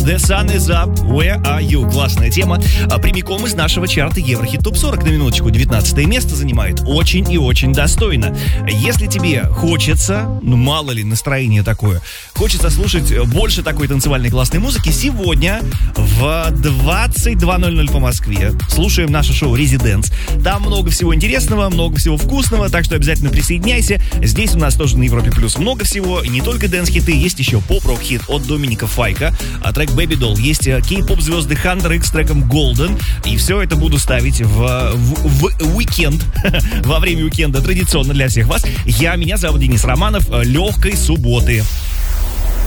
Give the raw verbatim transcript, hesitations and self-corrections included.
The Sun is Up, Where Are You? Классная тема. Прямиком из нашего чарта Еврохит Топ сорок, на минуточку. девятнадцатое место занимает. Очень и очень достойно. Если тебе хочется, ну мало ли настроение такое, хочется слушать больше такой танцевальной классной музыки, сегодня в двадцать два ноль ноль по Москве слушаем наше шоу Residents. Там много всего интересного, много всего вкусного, так что обязательно присоединяйся. Здесь у нас тоже на Европе Плюс много всего, и не только дэнс-хиты, есть еще поп-рок-хит от Доминика Файка, а трек Baby Doll, есть кей-поп-звезды Hunter X с треком Golden, и все это буду ставить в, в, в уикенд, во время уикенда, традиционно для всех вас. Я, меня зовут Денис Романов, легкой субботы.